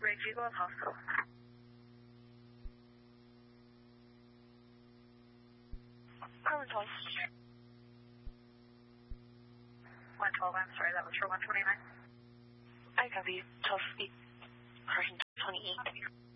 Great Eagle at hospital. 112. 112, I'm sorry, that was for 129. I copy. 12 feet. Correction, 28.